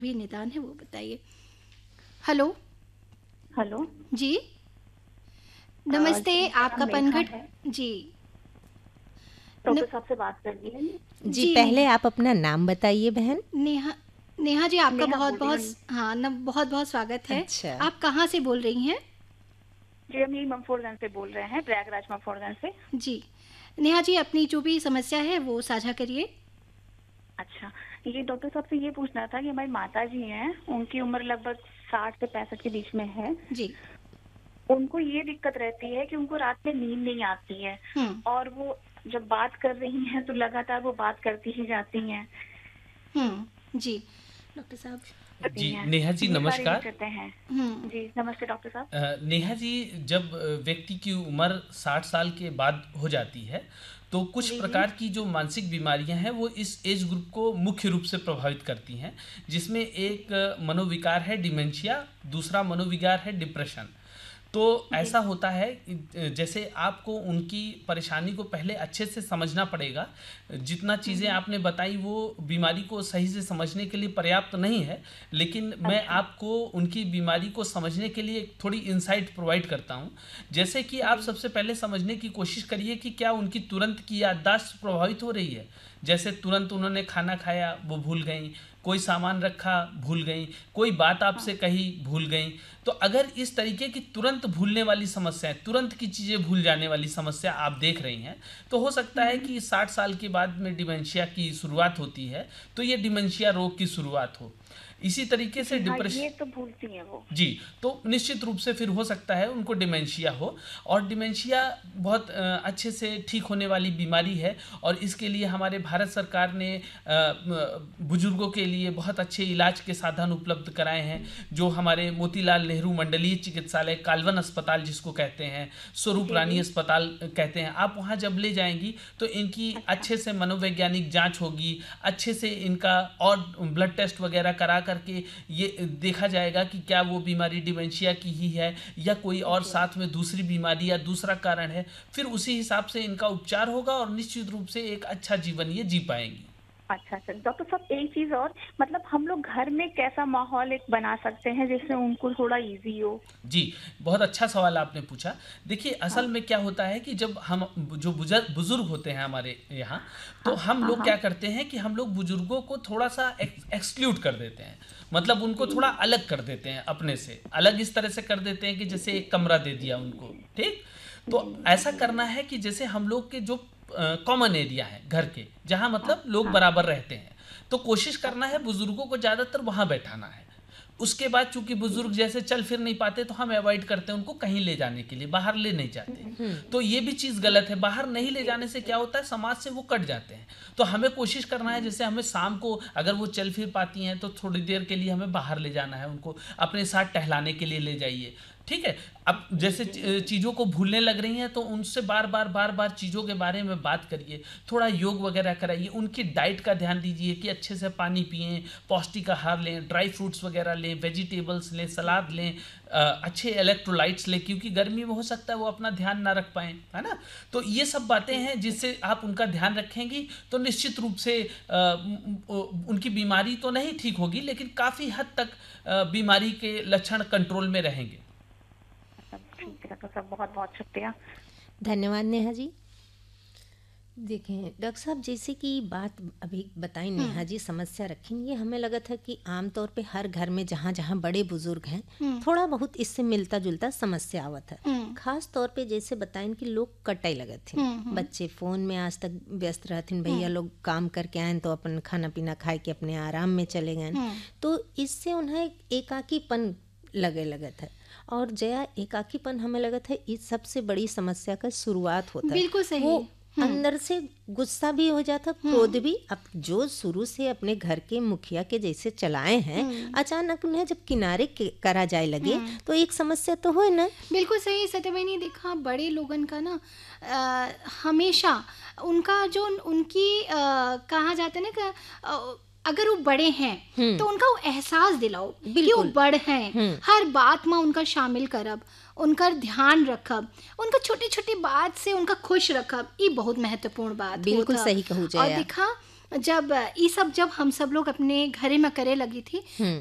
भी निदान है वो बताइए। हेलो। हेलो। जी नमस्ते। जी, मेरा नाम आपका नेहा पनघट। है। जी न, डॉक्टर साहब से बात करनी है। जी, जी पहले आप अपना नाम बताइए बहन। नेहा। नेहा जी आपका नेहा बहुत बोल रही बहुत हूँ। हाँ न बहुत बहुत स्वागत है। अच्छा। आप कहाँ से बोल रही हैं? जी, हम यही ममफोरगंज से बोल रहे हैं, प्रयागराज ममफोरगंज से। जी नेहा जी अपनी जो भी समस्या है वो साझा करिए। अच्छा, ये डॉक्टर साहब से ये पूछना था कि हमारी माता जी हैं, उनकी उम्र लगभग 60 से 65 के बीच में है। जी। उनको ये दिक्कत रहती है कि उनको रात में नींद नहीं आती है, हम्म और वो जब बात कर रही हैं तो लगातार वो बात करती ही जाती हैं। जी डॉक्टर साहब। करती जी हैं। नेहा जी ये सारी नमस्कार। दिक्कतें हैं। हम्म जी, नमस्ते डॉक्टर साहब। नेहा जी, जब व्यक्ति की उम्र 60 साल के बाद हो जाती है तो कुछ जी जी। प्रकार की जो मानसिक बीमारियां हैं वो इस एज ग्रुप को मुख्य रूप से प्रभावित करती हैं, जिसमें एक मनोविकार है डिमेंशिया, दूसरा मनोविकार है डिप्रेशन। तो जी ऐसा होता है कि जैसे आपको उनकी परेशानी को पहले अच्छे से समझना पड़ेगा। जितना चीज़ें आपने बताई वो बीमारी को सही से समझने के लिए पर्याप्त नहीं है, लेकिन मैं अच्छा। आपको उनकी बीमारी को समझने के लिए एक थोड़ी इंसाइट प्रोवाइड करता हूँ। जैसे कि आप जी सबसे पहले समझने की कोशिश करिए कि क्या उनकी तुरंत की याददाश्त प्रभावित हो रही है। जैसे तुरंत उन्होंने खाना खाया वो भूल गई, कोई सामान रखा भूल गई, कोई बात हाँ। आपसे कही भूल गई। तो अगर इस तरीके की तुरंत भूलने वाली समस्याएं, तुरंत की चीज़ें भूल जाने वाली समस्या आप देख रही हैं, तो हो सकता है कि 60 साल के बाद में डिमेंशिया की शुरुआत होती है, तो ये डिमेंशिया रोग की शुरुआत हो। इसी तरीके से जी हाँ, डिप्रेशन। ये तो भूलती हैं वो। जी, तो निश्चित रूप से फिर हो सकता है उनको डिमेंशिया हो। और डिमेंशिया बहुत अच्छे से ठीक होने वाली बीमारी है, और इसके लिए हमारे भारत सरकार ने बुजुर्गों के लिए बहुत अच्छे इलाज के साधन उपलब्ध कराए हैं, जो हमारे मोतीलाल नेहरू मंडलीय चिकित्सालय, काल्वन अस्पताल जिसको कहते हैं, स्वरूप जी रानी जी। अस्पताल कहते हैं, आप वहाँ जब ले जाएंगी तो इनकी अच्छा। अच्छे से मनोवैज्ञानिक जांच होगी, अच्छे से इनका और ब्लड टेस्ट वगैरह करा करके ये देखा जाएगा कि क्या वो बीमारी डिमेंशिया की ही है या कोई और जी। साथ में दूसरी बीमारी या दूसरा कारण है। फिर उसी हिसाब से इनका उपचार होगा और निश्चित रूप से एक अच्छा जीवन ये जी पाएंगी। अच्छा अच्छा, डॉक्टर साहब एक चीज और, मतलब हम लोग घर में कैसा माहौल एक बना सकते हैं जिससे उनको थोड़ा इजी हो? जी, बहुत अच्छा सवाल आपने पूछा। देखिए, हाँ असल में क्या होता है कि जब हम जो बुजुर्ग होते हैं हमारे यहाँ, तो हाँ हम हाँ लोग हाँ। क्या करते हैं कि हम लोग बुजुर्गों को थोड़ा सा एक्सक्लूड कर देते हैं। मतलब उनको जी थोड़ा अलग कर देते हैं अपने से। अलग इस तरह से कर देते हैं कि जैसे एक कमरा दे दिया उनको, ठीक? तो जी ऐसा करना है कि जैसे हम लोग के जो कॉमन एरिया है घर के, जहाँ हाँ मतलब लोग हाँ। बराबर रहते हैं, तो कोशिश करना है अच्छा। बुजुर्गों को ज़्यादातर वहाँ बैठाना है। उसके बाद चूंकि बुजुर्ग जैसे चल फिर नहीं पाते तो हम अवॉइड करते हैं उनको कहीं ले जाने के लिए, बाहर ले नहीं जाते। तो ये भी चीज़ गलत है। बाहर नहीं ले जाने से क्या होता है, समाज से वो कट जाते हैं। तो हमें कोशिश करना है, जैसे हमें शाम को अगर वो चल फिर पाती हैं तो थोड़ी देर के लिए हमें बाहर ले जाना है, उनको अपने साथ टहलाने के लिए ले जाइए, ठीक है? अब जैसे चीज़ों को भूलने लग रही हैं तो उनसे बार बार चीज़ों के बारे में बात करिए, थोड़ा योग वगैरह कराइए, उनकी डाइट का ध्यान दीजिए कि अच्छे से पानी पिएं, पौष्टिक आहार लें, ड्राई फ्रूट्स वगैरह लें, वेजिटेबल्स लें, सलाद लें, अच्छे इलेक्ट्रोलाइट्स लें, क्योंकि गर्मी में हो सकता है वो अपना ध्यान ना रख पाएँ, है ना? तो ये सब बातें हैं जिससे आप उनका ध्यान रखेंगी तो निश्चित रूप से उनकी बीमारी तो नहीं ठीक होगी, लेकिन काफ़ी हद तक बीमारी के लक्षण कंट्रोल में रहेंगे। ठीक है डॉक्टर साहब, बहुत बहुत शुक्रिया। धन्यवाद नेहा जी। देखें डॉक्टर साहब, जैसे कि बात अभी बताई नेहा जी, समस्या रखी, ये हमें लगा था कि आमतौर पे हर घर में जहाँ जहाँ बड़े बुजुर्ग हैं थोड़ा बहुत इससे मिलता जुलता समस्या आवत है। खास तौर पे जैसे बताइन कि लोग कटाई लगत थे, बच्चे फ़ोन में आज तक व्यस्त रहथिन, भैया लोग काम करके आए तो अपन खाना पीना खाए के अपने आराम में चले गए, तो इससे उन्हें एकाकीपन लगे लगत है। और जया एकाकीपन हमें लगा था इस सबसे बड़ी समस्या का शुरुआत होता है। बिल्कुल सही। वो अंदर से गुस्सा भी हो जाता, क्रोध भी। अब जो शुरू से अपने घर के मुखिया के जैसे चलाए हैं, अचानक उन्हें जब किनारे करा जाए लगे तो एक समस्या तो हो ना। बिल्कुल सही सत्यवाहिनी। देखा बड़े लोगन का ना हमेशा उनका जो उनकी कहा जाता है ना कि अगर वो बड़े हैं तो उनका वो एहसास दिलाओ कि वो बड़ हैं, हर बात में उनका शामिल करब, उनका ध्यान रखब, उनका छोटी छोटी बात से उनका खुश रखब, ये बहुत महत्वपूर्ण बात बिल्कुल होता। सही कहू और जाए। देखा जब ये सब जब हम सब लोग अपने घरे में करे लगी थी